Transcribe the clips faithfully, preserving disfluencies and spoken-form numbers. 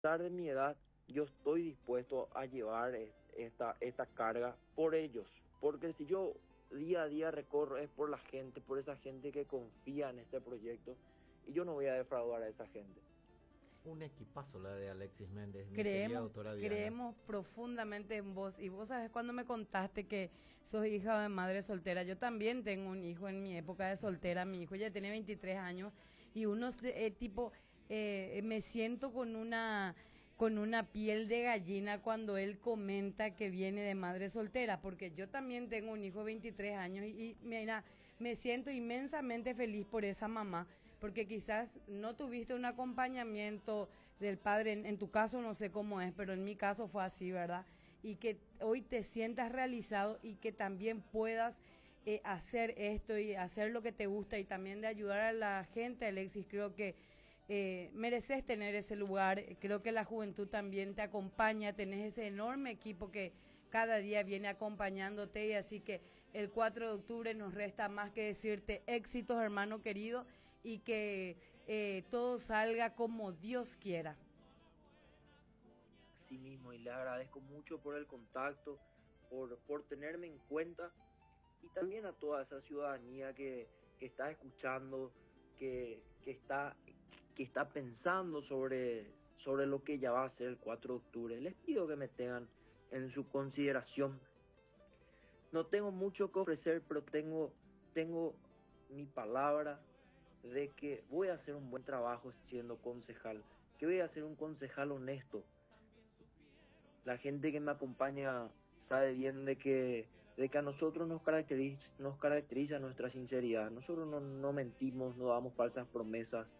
pesar de mi edad, yo estoy dispuesto a llevar es- esta, esta carga por ellos. Porque si yo día a día recorro es por la gente, por esa gente que confía en este proyecto y yo no voy a defraudar a esa gente. Un equipazo la de Alexis Méndez, mi querida Creemos, doctora Diana. creemos profundamente en vos. Y vos sabes cuando me contaste que sos hija de madre soltera. Yo también tengo un hijo en mi época de soltera. Mi hijo ya tiene veintitrés años. Y uno eh, tipo, eh, me siento con una con una piel de gallina cuando él comenta que viene de madre soltera, porque yo también tengo un hijo de veintitrés años y, y mira, me siento inmensamente feliz por esa mamá, porque quizás no tuviste un acompañamiento del padre, en, en tu caso no sé cómo es, pero en mi caso fue así, ¿verdad? Y que hoy te sientas realizado y que también puedas eh, hacer esto y hacer lo que te gusta y también de ayudar a la gente, Alexis, creo que eh, mereces tener ese lugar, creo que la juventud también te acompaña, tenés ese enorme equipo que cada día viene acompañándote y así que el cuatro de octubre nos resta más que decirte éxitos, hermano querido, y que eh, todo salga como Dios quiera. Así mismo, y le agradezco mucho por el contacto, por, por tenerme en cuenta y también a toda esa ciudadanía que, que está escuchando, que, que, está, que está pensando sobre, sobre lo que ya va a ser el cuatro de octubre. Les pido que me tengan en su consideración. No tengo mucho que ofrecer, pero tengo, tengo mi palabra de que voy a hacer un buen trabajo siendo concejal, que voy a ser un concejal honesto. La gente que me acompaña sabe bien de que, de que a nosotros nos caracteriza, nos caracteriza nuestra sinceridad. Nosotros no, no mentimos, no damos falsas promesas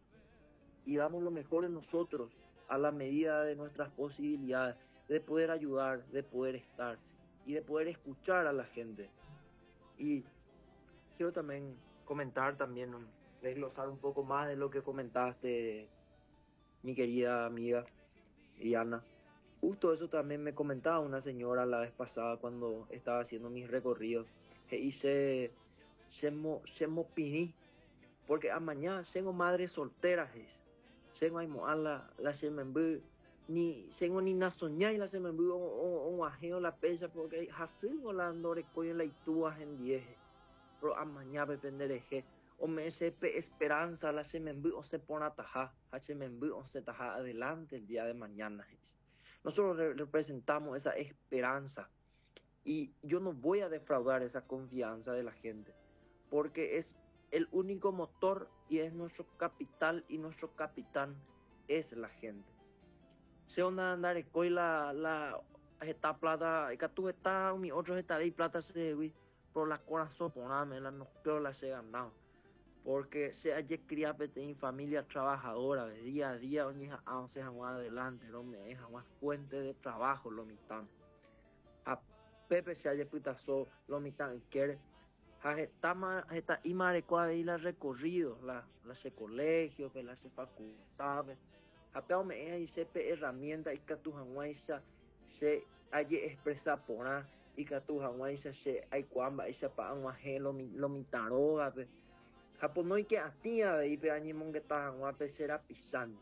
y damos lo mejor de nosotros a la medida de nuestras posibilidades, de poder ayudar, de poder estar y de poder escuchar a la gente. Y quiero también comentar, también desglosar un poco más de lo que comentaste, mi querida amiga Diana. Justo eso también me comentaba una señora la vez pasada cuando estaba haciendo mis recorridos. Que hice, se mo, se mo piní, porque a mañana tengo madre soltera, es. Tengo ahí mo a la, la se me envu, ni, tengo ni na soñar y la se me envu, o, o, o ajeo la pesa, porque así volando recoyo en la itúa en diez. Pero a mañana dependereje. O me sepe esperanza la se me envu, o se pone a tajar, a se me envu, o se taja adelante el día de mañana, es. Nosotros re representamos esa esperanza y yo no voy a defraudar esa confianza de la gente porque es el único motor y es nuestro capital y nuestro capitán es la gente. Se onda andar y la la esta plata y que tú estás mi otro está de plata se vi por la corazón poname la no creo la se ganado porque se haya criado en familia trabajadora de día a día ni a se más adelante no me deja más fuente de trabajo lo mitad a Pepe se haya putazo lo mitad quiere a esta ma esta y mare cuál y la recorrido la la se colegio que la se facultad a peo me es se herramienta y que tu hanwaisa se haya expresa pona y que tu hanwaisa se hay cuamba esa pa un lo lo mitaroga Japón no hay que hacía de ipe añimón que estaban guape será pisando.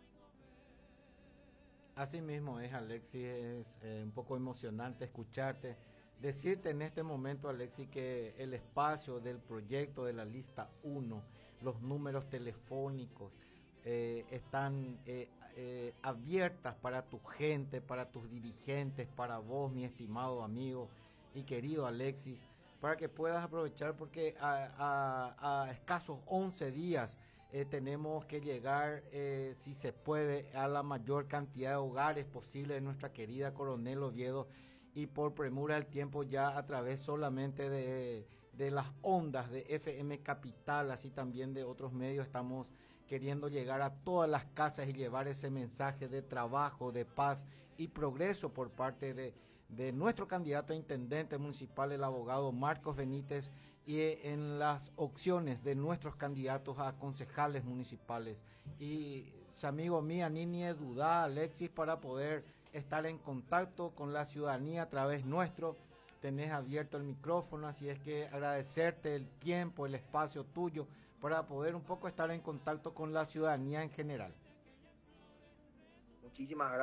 Así mismo es, Alexis, es eh, un poco emocionante escucharte. Decirte en este momento, Alexis, que el espacio del proyecto de la lista uno, los números telefónicos, eh, están eh, eh, abiertas para tu gente, para tus dirigentes, para vos, mi estimado amigo y querido Alexis, para que puedas aprovechar porque a, a, a escasos once días eh, tenemos que llegar, eh, si se puede, a la mayor cantidad de hogares posible de nuestra querida Coronel Oviedo y por premura del tiempo ya a través solamente de, de las ondas de F M Capital, así también de otros medios, estamos queriendo llegar a todas las casas y llevar ese mensaje de trabajo, de paz y progreso por parte de, de nuestro candidato a intendente municipal, el abogado Marcos Benítez, y en las opciones de nuestros candidatos a concejales municipales. Y amigo mía, ni ni duda, Alexis, para poder estar en contacto con la ciudadanía a través nuestro, tenés abierto el micrófono, así es que agradecerte el tiempo, el espacio tuyo para poder un poco estar en contacto con la ciudadanía en general. Muchísimas gracias.